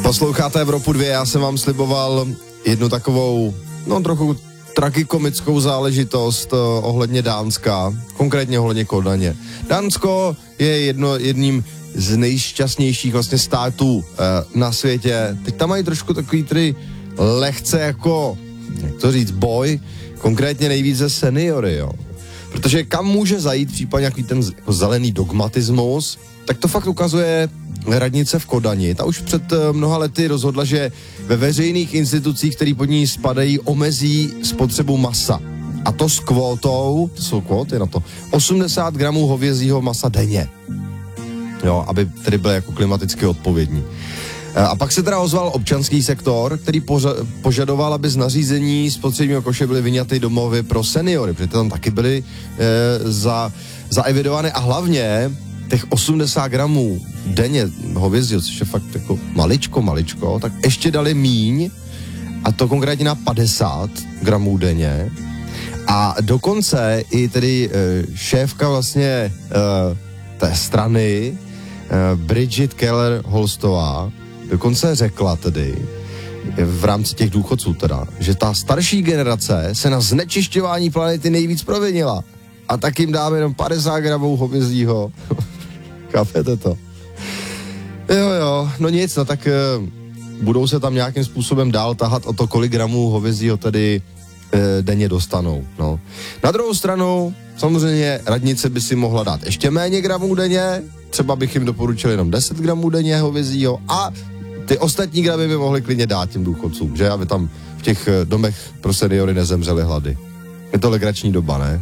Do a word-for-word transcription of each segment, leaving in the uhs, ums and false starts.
Posloucháte Evropu dvě, já jsem vám sliboval jednu takovou, no trochu tragikomickou záležitost uh, ohledně Dánska, konkrétně ohledně Kodaně. Dánsko je jedno, jedním z nejšťastnějších vlastně států uh, na světě. Teď tam mají trošku takový tedy lehce jako, jak to říct, boj, konkrétně nejvíce seniory, jo. Protože kam může zajít případně nějaký ten jako zelený dogmatismus, tak to fakt ukazuje radnice v Kodani. Ta už před mnoha lety rozhodla, že ve veřejných institucích, které pod ní spadají, omezí spotřebu masa. A to s kvótou, to jsou kvóty na to, osmdesát gramů hovězího masa denně. Jo, aby tedy byl jako klimaticky odpovědní. A pak se teda ozval občanský sektor, který poža- požadoval, aby z nařízení spotřebního koše byly vyňaty domovy pro seniory, protože tam taky byly e, za, zaevidované a hlavně těch osmdesát gramů denně hovězího, což je fakt jako maličko, maličko, tak ještě dali míň, a to konkrétně na padesát gramů denně. A dokonce i tedy e, šéfka vlastně e, té strany, e, Bridget Keller-Holstová, dokonce řekla tedy, v rámci těch důchodců teda, že ta starší generace se na znečišťování planety nejvíc provinila. A tak jim dáme jenom padesát gramů hovězího. Chápete to? Jo, jo, no nic, no tak e, budou se tam nějakým způsobem dál tahat o to, kolik gramů hovězího tedy e, denně dostanou, no. Na druhou stranu, samozřejmě radnice by si mohla dát ještě méně gramů denně, třeba bych jim doporučil jenom deset gramů denně hovězího a ty ostatní gramy by mohli klidně dát těm důchodcům, že? Aby tam v těch domech pro seniory nezemřeli hlady. Je to legrační doba, ne?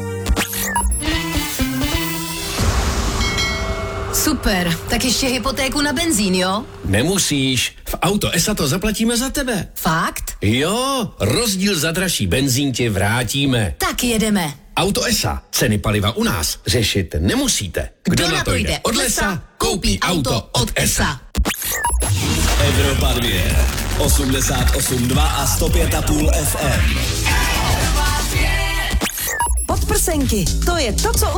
Super, tak ještě hypotéku na benzín, jo? Nemusíš, v Auto es a to zaplatíme za tebe. Fakt? Jo, rozdíl za dražší benzín ti vrátíme. Tak jedeme. Auto es a, ceny paliva u nás řešit nemusíte. Kdo, Kdo na to jde od lesa, koupí auto od es a. Evropa dvě, osmdesát osm dva a sto pět a půl ef em. Podprsenky, to je to, co